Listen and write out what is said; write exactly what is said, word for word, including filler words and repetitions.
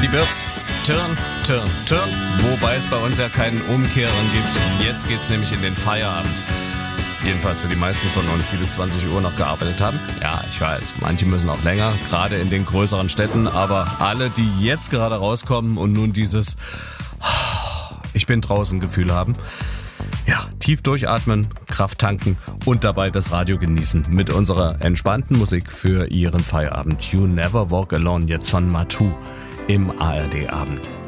Die wird's Turn, Turn, Turn. Wobei es bei uns ja keinen Umkehren gibt. Jetzt geht's nämlich in den Feierabend. Jedenfalls für die meisten von uns, die bis zwanzig Uhr noch gearbeitet haben. Ja, ich weiß, manche müssen auch länger, gerade in den größeren Städten. Aber alle, die jetzt gerade rauskommen und nun dieses Ich bin draußen Gefühl haben, ja, tief durchatmen, Kraft tanken und dabei das Radio genießen mit unserer entspannten Musik für Ihren Feierabend. You Never Walk Alone, jetzt von Matu im A R D Abend.